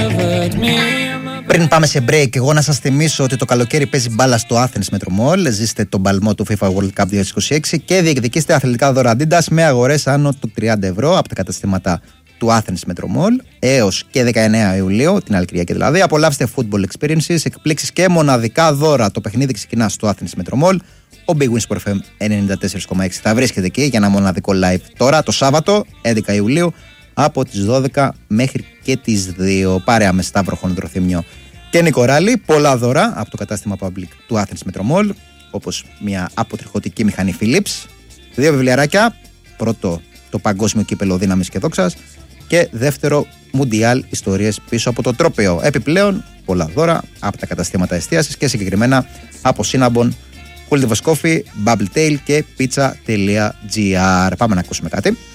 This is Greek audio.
Πριν πάμε σε break, εγώ να σας θυμίσω ότι το καλοκαίρι παίζει μπάλα στο Athens Metro Mall. Ζήστε τον παλμό του FIFA World Cup 2026 και διεκδικήστε αθλητικά δώρα Adidas με αγορές άνω του 30 ευρώ από τα καταστήματα του Athens Metro Mall έως και 19 Ιουλίου, την άλλη Κυριακή δηλαδή. Απολαύστε football experiences, εκπλήξεις και μοναδικά δώρα. Το παιχνίδι ξεκινά στο Athens Metro Mall. Ο Big Win Sport FM 94,6 θα βρίσκεται εκεί για ένα μοναδικό live τώρα το Σάββατο 11 Ιουλίου από τις 12 μέχρι και τις 2. Παρέα με Σταύρο Χονδροθύμιο και Νικοράλη. Πολλά δώρα από το κατάστημα Public του Athens Metro Mall, όπως μια αποτριχωτική μηχανή Philips, 2 βιβλιαράκια. Πρώτο, το Παγκόσμιο Κύπελλο Δύναμης και Δόξας, και δεύτερο, Μουντιάλ Ιστορίες πίσω από το τρόπαιο. Επιπλέον, πολλά δώρα από τα καταστήματα εστίασης και συγκεκριμένα από Cinnabon, Cool Coffee, Bubble Tail και Pizza.gr. Πάμε να ακούσουμε κάτι.